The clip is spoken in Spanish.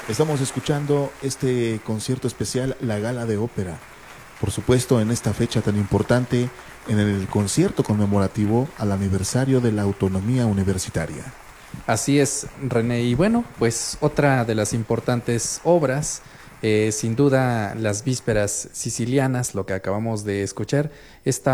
Estamos escuchando este concierto especial, la Gala de Ópera. Por supuesto, en esta fecha tan importante, en el concierto conmemorativo al aniversario de la autonomía universitaria. Así es, René. Y bueno, pues otra de las importantes obras, sin duda, las vísperas sicilianas, lo que acabamos de escuchar, esta